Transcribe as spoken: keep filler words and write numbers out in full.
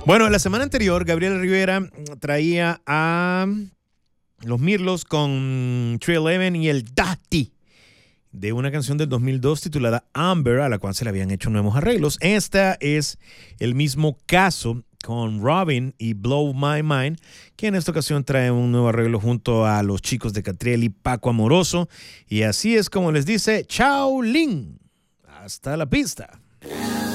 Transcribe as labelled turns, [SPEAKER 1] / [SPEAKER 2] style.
[SPEAKER 1] Bueno, la semana anterior, Gabriela Rivera traía a los Mirlos con tres once y el Dati de una canción del dos mil dos titulada Amber, a la cual se le habían hecho nuevos arreglos. Esta es el mismo caso con Robin y Blow My Mind, que en esta ocasión trae un nuevo arreglo junto a los chicos de Catriel y Paco Amoroso. Y así es como les dice Chao Lin. Hasta la pista.